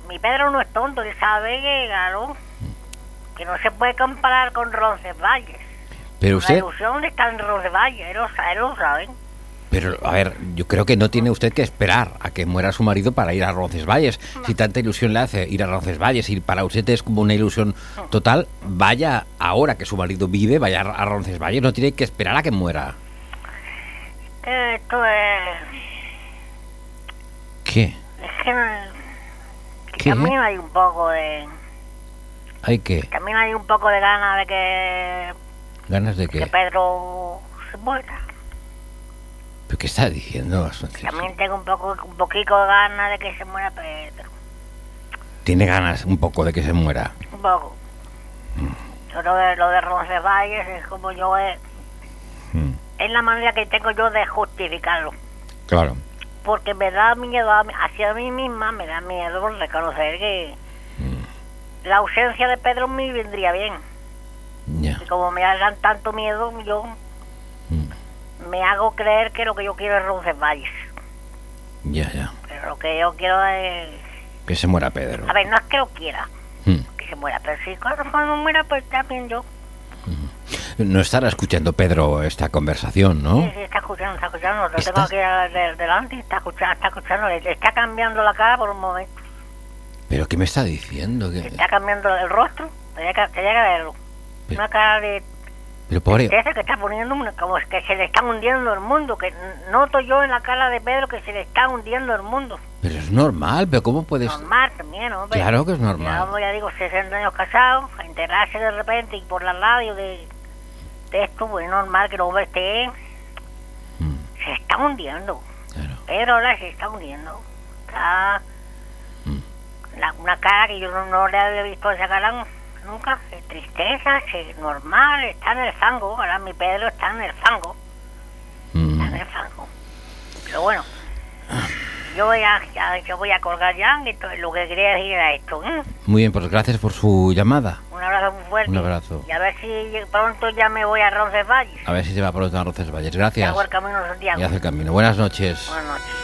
mi Pedro no es tonto, él sabe que, claro, que no se puede comparar con Roncesvalles. Pero La usted... ilusión de estar en Roncesvalles, él lo sabe. Pero, a ver, yo creo que no tiene usted que esperar a que muera su marido para ir a Roncesvalles. Si tanta ilusión le hace ir a Roncesvalles y para usted es como una ilusión total, vaya ahora que su marido vive, vaya a Roncesvalles, no tiene que esperar a que muera. Esto es... ¿Qué? Es que ¿Qué? también hay un poco de... ¿Hay qué? También hay un poco de ganas de que ¿Ganas de qué? Pedro se muera. ¿Pero qué está diciendo, Asunción? También tengo un poquito de ganas de que se muera Pedro. Tiene ganas un poco de que se muera. Un poco. Yo lo de Roncesvalles es como yo... Es la manera que tengo yo de justificarlo. Claro. Porque me da miedo hacia mí misma, me da miedo reconocer que la ausencia de Pedro me vendría bien. Ya. Y como me hagan tanto miedo, yo me hago creer que lo que yo quiero es Roncesvalles. Ya. Pero lo que yo quiero es... Que se muera Pedro. A ver, no es que lo quiera, que se muera, pero si cuando muera, pues también yo. No estará escuchando Pedro esta conversación, ¿no? Sí, está escuchando, lo tengo aquí delante, está escuchando, le está cambiando la cara por un momento. ¿Pero qué me está diciendo? Le está cambiando el rostro, tenía que verlo. Pero- Una cara de Pero pobre... tristeza que está poniendo, como es que se le está hundiendo el mundo, que noto yo en la cara de Pedro que se le está hundiendo el mundo. Pero es normal, pero ¿cómo puedes...? Normal también, hombre. Claro que es normal. Ya digo, 60 años casados, a enterarse de repente y por la radio de esto, pues es normal que el hombre esté... Se está hundiendo. Claro. Pedro ahora se está hundiendo. Está... una cara que yo no le había visto esa cara nunca. Es tristeza, es normal, está en el fango. Ahora mi Pedro está en el fango. Está en el fango. Pero bueno, yo voy a colgar ya, que lo que quería decir era esto. Muy bien, pues gracias por su llamada. Un abrazo muy fuerte. Un abrazo. Y a ver si pronto ya me voy a Roncesvalles. A ver si se va pronto a Roncesvalles. Gracias. Hago el camino de Santiago. Y hace el camino. Buenas noches. Buenas noches.